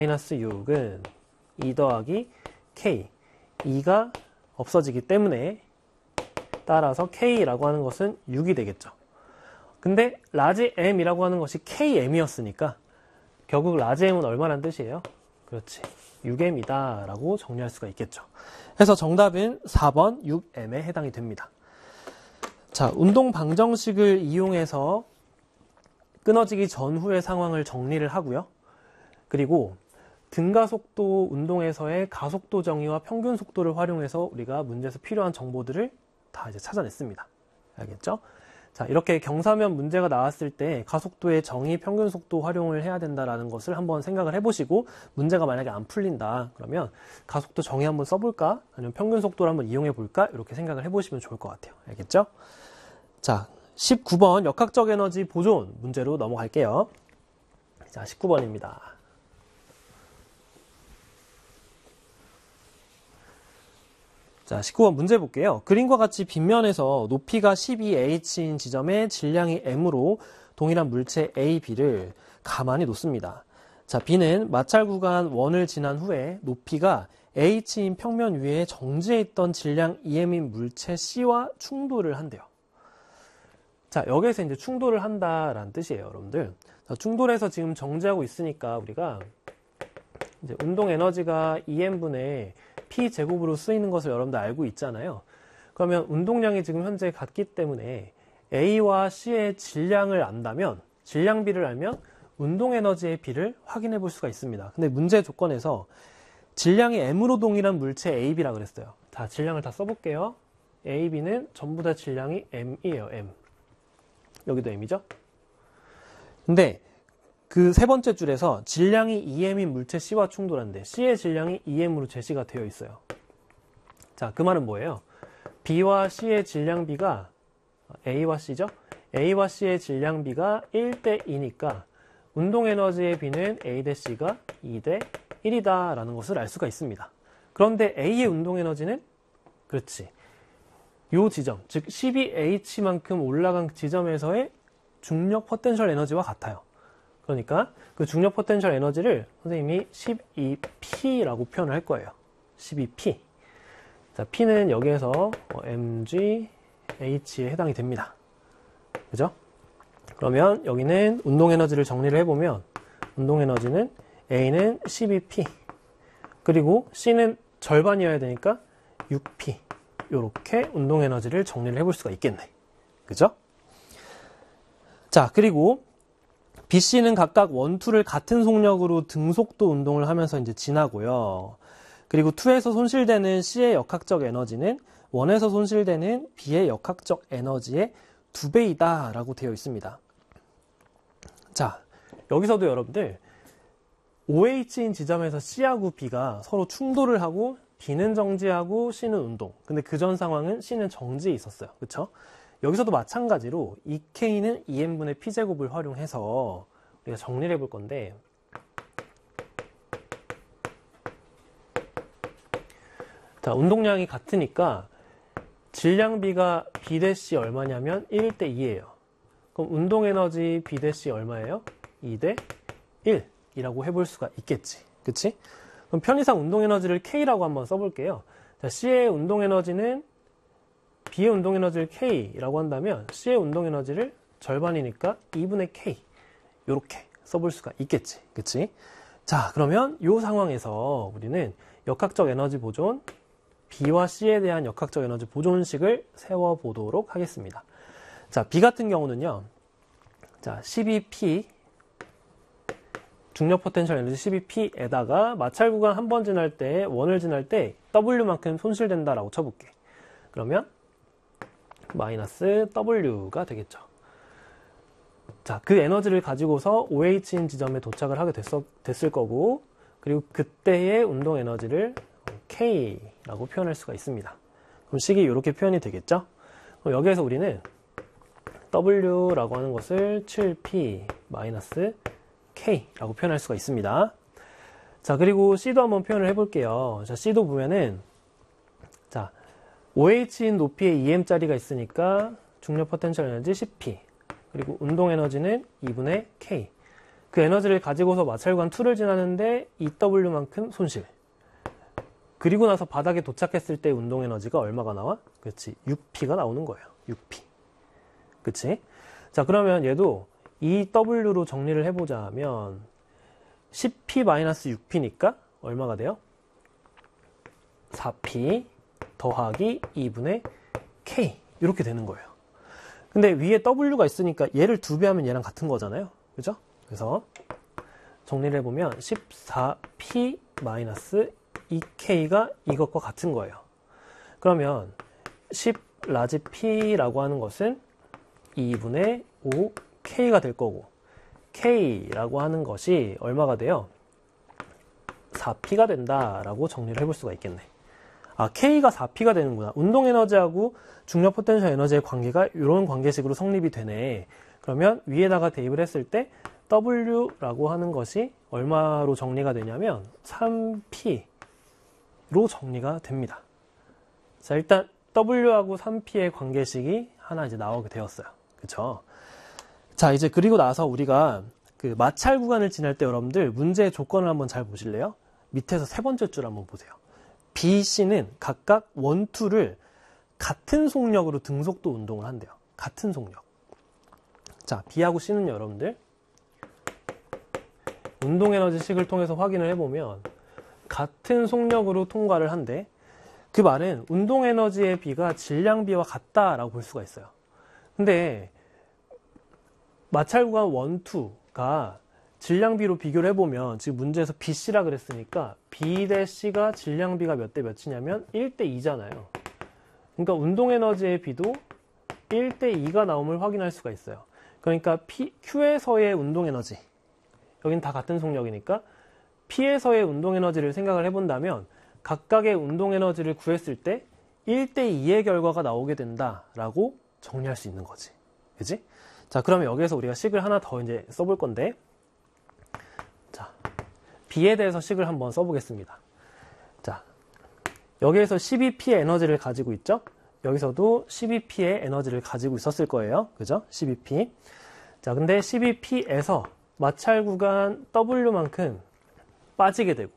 마이너스 6은 2 더하기 K. 2가 없어지기 때문에 따라서 K라고 하는 것은 6이 되겠죠. 근데 라지 M이라고 하는 것이 KM이었으니까 결국 라지 M은 얼마란 뜻이에요? 그렇지. 6M이다 라고 정리할 수가 있겠죠. 그래서 정답은 4번 6M에 해당이 됩니다. 자, 운동 방정식을 이용해서 끊어지기 전후의 상황을 정리를 하고요. 그리고 등가속도 운동에서의 가속도 정의와 평균 속도를 활용해서 우리가 문제에서 필요한 정보들을 다 이제 찾아냈습니다. 알겠죠? 자, 이렇게 경사면 문제가 나왔을 때 가속도의 정의, 평균 속도 활용을 해야 된다라는 것을 한번 생각을 해보시고, 문제가 만약에 안 풀린다 그러면 가속도 정의 한번 써볼까? 아니면 평균 속도를 한번 이용해 볼까? 이렇게 생각을 해보시면 좋을 것 같아요. 알겠죠? 자, 19번 역학적 에너지 보존 문제로 넘어갈게요. 자, 19번입니다. 자, 19번 문제 볼게요. 그림과 같이 빗면에서 높이가 12h인 지점에 질량이 m으로 동일한 물체 A, B를 가만히 놓습니다. 자, B는 마찰 구간 1을 지난 후에 높이가 h인 평면 위에 정지해 있던 질량 em인 물체 C와 충돌을 한대요. 자, 여기에서 이제 충돌을 한다라는 뜻이에요, 여러분들. 자, 충돌해서 지금 정지하고 있으니까 우리가 이제 운동 에너지가 EM분의 P제곱으로 쓰이는 것을 여러분들 알고 있잖아요. 그러면 운동량이 지금 현재 같기 때문에 A와 C의 질량을 안다면, 질량비를 알면 운동 에너지의 B를 확인해 볼 수가 있습니다. 근데 문제 조건에서 질량이 M으로 동일한 물체 AB라 그랬어요. 자, 질량을 다 써볼게요. AB는 전부 다 질량이 M이에요, M. 여기도 M이죠? 근데 그 세 번째 줄에서 질량이 EM인 물체 C와 충돌한데 C의 질량이 EM으로 제시가 되어 있어요. 자, 그 말은 뭐예요? B와 C의 질량비가 A와 C죠? A와 C의 질량비가 1대 2니까 운동 에너지의 B는 A 대 C가 2대 1이다 라는 것을 알 수가 있습니다. 그런데 A의 운동 에너지는 그렇지. 요 지점, 즉 12H만큼 올라간 지점에서의 중력 포텐셜 에너지와 같아요. 그러니까 그 중력 포텐셜 에너지를 선생님이 12P라고 표현을 할 거예요. 12P. 자, P는 여기에서 mg, h에 해당이 됩니다. 그죠? 그러면 여기는 운동 에너지를 정리를 해보면 운동 에너지는 A는 12P 그리고 C는 절반이어야 되니까 6P. 이렇게 운동 에너지를 정리를 해볼 수가 있겠네. 그죠? 자, 그리고 BC는 각각 1, 2를 같은 속력으로 등속도 운동을 하면서 이제 지나고요. 그리고 2에서 손실되는 C의 역학적 에너지는 1에서 손실되는 B의 역학적 에너지의 2배이다 라고 되어 있습니다. 자, 여기서도 여러분들 OH인 지점에서 C하고 B가 서로 충돌을 하고 B는 정지하고 C는 운동. 근데 그 전 상황은 C는 정지에 있었어요. 그쵸? 여기서도 마찬가지로 EK는 EM분의 P제곱을 활용해서 우리가 정리를 해볼 건데, 자, 운동량이 같으니까 질량비가 B 대 C 얼마냐면 1 대 2예요. 그럼 운동에너지 B 대 C 얼마예요? 2 대 1이라고 해볼 수가 있겠지. 그치? 그럼 편의상 운동에너지를 K라고 한번 써볼게요. 자, C의 운동에너지는 B의 운동에너지를 K라고 한다면 C의 운동에너지를 절반이니까 2분의 K 이렇게 써볼 수가 있겠지. 그치? 자, 그러면 이 상황에서 우리는 역학적 에너지 보존, B와 C에 대한 역학적 에너지 보존식을 세워보도록 하겠습니다. 자, B 같은 경우는요. 자, 12P 중력 포텐셜 에너지 12P에다가 마찰 구간 한 번 지날 때, 원을 지날 때 W만큼 손실된다라고 쳐볼게. 그러면 마이너스 W가 되겠죠. 자, 그 에너지를 가지고서 OH인 지점에 도착을 하게 됐을 거고, 그리고 그때의 운동 에너지를 K라고 표현할 수가 있습니다. 그럼 식이 이렇게 표현이 되겠죠? 그럼 여기에서 우리는 W라고 하는 것을 7P 마이너스 K라고 표현할 수가 있습니다. 자, 그리고 C도 한번 표현을 해볼게요. 자, C도 보면은, 자, OH인 높이에 EM짜리가 있으니까 중력 포텐셜 에너지 10P. 그리고 운동 에너지는 2분의 K. 그 에너지를 가지고서 마찰구간 2를 지나는데 EW만큼 손실. 그리고 나서 바닥에 도착했을 때 운동 에너지가 얼마가 나와? 그렇지. 6P가 나오는 거예요. 6P. 그치? 자, 그러면 얘도 EW로 정리를 해보자면 10P-6P니까 얼마가 돼요? 4P 더하기 2분의 K. 이렇게 되는 거예요. 근데 위에 W가 있으니까 얘를 2배 하면 얘랑 같은 거잖아요. 그죠? 그래서 정리를 해보면 14P-2K가 이것과 같은 거예요. 그러면 10 라지 P라고 하는 것은 2분의 5K가 될 거고 K라고 하는 것이 얼마가 돼요? 4P가 된다라고 정리를 해볼 수가 있겠네. 아, K가 4P가 되는구나. 운동 에너지하고 중력 포텐셜 에너지의 관계가 이런 관계식으로 성립이 되네. 그러면 위에다가 대입을 했을 때 W라고 하는 것이 얼마로 정리가 되냐면 3P로 정리가 됩니다. 자, 일단 W하고 3P의 관계식이 하나 이제 나오게 되었어요. 그쵸? 자, 이제 그리고 나서 우리가 그 마찰 구간을 지날 때 여러분들 문제의 조건을 한번 잘 보실래요? 밑에서 세 번째 줄 한번 보세요. B, C는 각각 1, 2를 같은 속력으로 등속도 운동을 한대요. 같은 속력. 자, B하고 C는요, 여러분들. 운동 에너지식을 통해서 확인을 해보면 같은 속력으로 통과를 한대. 그 말은 운동 에너지의 B가 질량 B와 같다라고 볼 수가 있어요. 근데 마찰 구간 1, 2가 질량 B로 비교를 해보면 지금 문제에서 BC라 그랬으니까 B 대 C가 질량 B가 몇 대 몇이냐면 1대 2잖아요. 그러니까 운동 에너지의 B도 1대 2가 나옴을 확인할 수가 있어요. 그러니까 Q에서의 운동 에너지, 여긴 다 같은 속력이니까 P에서의 운동 에너지를 생각을 해본다면 각각의 운동 에너지를 구했을 때 1대 2의 결과가 나오게 된다라고 정리할 수 있는 거지. 그지? 자, 그러면 여기에서 우리가 식을 하나 더 이제 써볼 건데, 자, B에 대해서 식을 한번 써보겠습니다. 자, 여기에서 12P의 에너지를 가지고 있죠? 여기서도 12P의 에너지를 가지고 있었을 거예요. 그죠? 12P. 자, 근데 12P에서 마찰 구간 W만큼 빠지게 되고,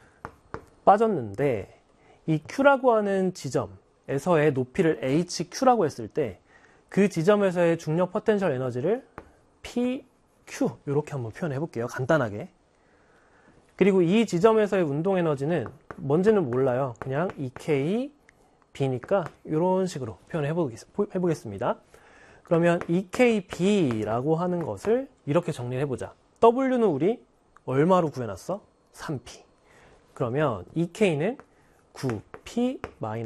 빠졌는데, 이 Q라고 하는 지점에서의 높이를 HQ라고 했을 때, 그 지점에서의 중력 포텐셜 에너지를 PQ, 이렇게 한번 표현해 볼게요. 간단하게. 그리고 이 지점에서의 운동 에너지는 뭔지는 몰라요. 그냥 EK, B니까 이런 식으로 표현해 보겠습니다. 그러면 EKB라고 하는 것을 이렇게 정리해 보자. W는 우리 얼마로 구해놨어? 3P. 그러면 EK는 9P-P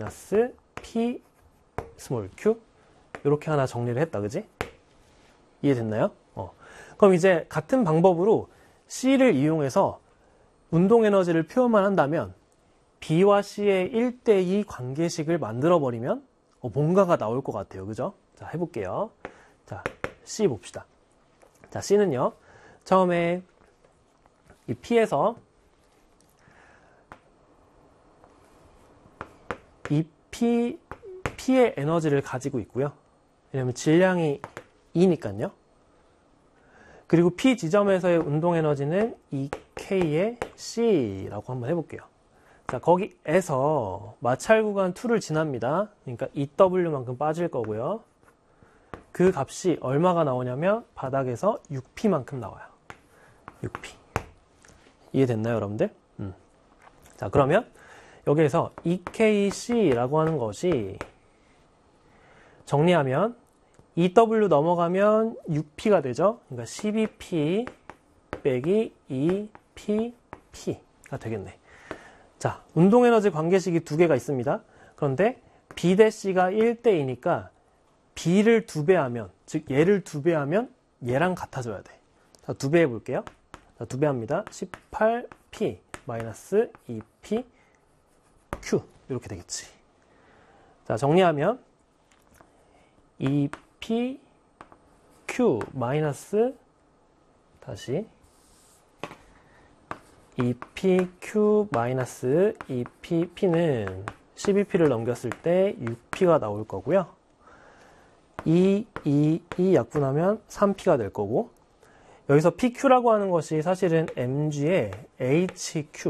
스몰 q 이렇게 하나 정리를 했다. 그지? 이해됐나요? 그럼 이제 같은 방법으로 C를 이용해서 운동 에너지를 표현만 한다면 B와 C의 1대2 관계식을 만들어 버리면 뭔가가 나올 것 같아요. 그죠? 자, 해볼게요. 자, C 봅시다. 자, C는요, 처음에 이 P에서 이 P의 에너지를 가지고 있고요. 왜냐면 질량이 2니까요. 그리고 P 지점에서의 운동 에너지는 2K의 C라고 한번 해볼게요. 자, 거기에서 마찰 구간 2를 지납니다. 그러니까 EW만큼 빠질 거고요. 그 값이 얼마가 나오냐면 바닥에서 6P만큼 나와요. 6P. 이해됐나요, 여러분들? 자, 그러면 여기에서 EKC라고 하는 것이 정리하면 EW 넘어가면 6P가 되죠. 그러니까 12P 빼기 2PP가 되겠네. 자, 운동에너지 관계식이 두 개가 있습니다. 그런데 B 대 C가 1대2니까 B를 2배 하면, 즉 얘를 2배 하면 얘랑 같아져야 돼. 자, 2배 해볼게요. 자, 2배 합니다. 18P 마이너스 2P Q 이렇게 되겠지. 자, 정리하면 2P Q 마이너스 다시 2PQ 마이너스 2PP는 12P를 넘겼을 때 6P가 나올 거고요. 2 약분하면 3P가 될 거고, 여기서 PQ라고 하는 것이 사실은 mg의 HQ,